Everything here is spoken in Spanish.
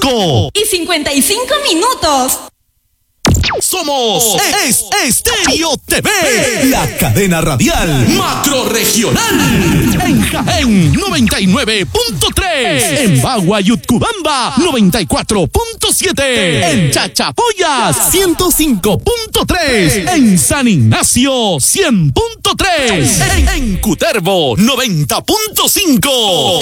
y 55 minutos. Somos Estéreo TV, la cadena radial macrorregional. En Jaén, 99.3. En Bagua y Utcubamba, 94.7. En Chachapoyas, 105.3. En San Ignacio, 100.3. En Cutervo, 90.5.